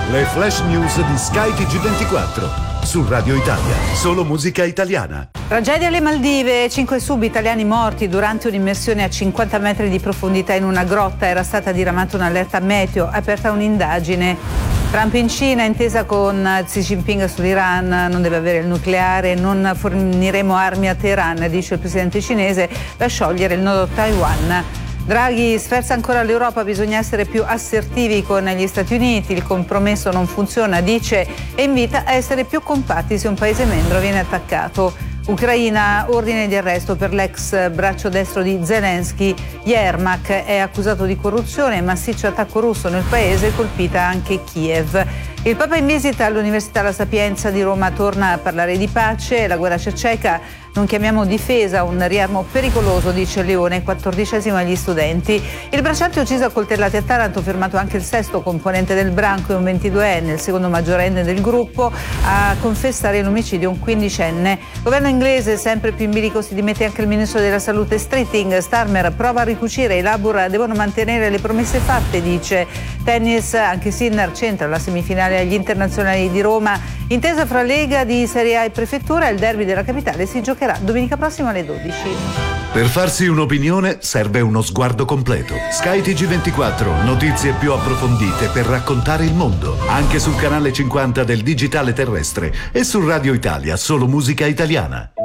Le flash news di Sky TG24 su Radio Italia, solo musica italiana. Tragedia alle Maldive, 5 sub-italiani morti durante un'immersione a 50 metri di profondità in una grotta. Era stata diramata un'allerta meteo, aperta un'indagine. Trump in Cina, intesa con Xi Jinping sull'Iran, non deve avere il nucleare, non forniremo armi a Teheran, dice il presidente cinese, da sciogliere il nodo Taiwan. Draghi sferza ancora l'Europa, bisogna essere più assertivi con gli Stati Uniti, il compromesso non funziona, dice, e invita a essere più compatti se un paese membro viene attaccato. Ucraina, ordine di arresto per l'ex braccio destro di Zelensky. Yermak è accusato di corruzione e massiccio attacco russo nel paese, colpita anche Kiev. Il Papa in visita all'Università La Sapienza di Roma torna a parlare di pace. La guerra ceca non chiamiamo difesa, un riarmo pericoloso, dice Leone, 14° agli studenti. Il bracciante ucciso a coltellate a Taranto, fermato anche il sesto componente del branco e un 22enne, il secondo maggiorenne del gruppo, a confessare l'omicidio un 15enne. Governo inglese sempre più in bilico si dimette anche il ministro della salute Streeting. Starmer prova a ricucire, i Labour devono mantenere le promesse fatte, dice. Tennis, anche Sinner centra la semifinale agli internazionali di Roma. Intesa fra Lega di Serie A e Prefettura, il derby della capitale si giocherà domenica prossima alle 12. Per farsi un'opinione serve uno sguardo completo. Sky TG24, notizie più approfondite per raccontare il mondo, anche sul canale 50 del digitale terrestre e su Radio Italia, solo musica italiana.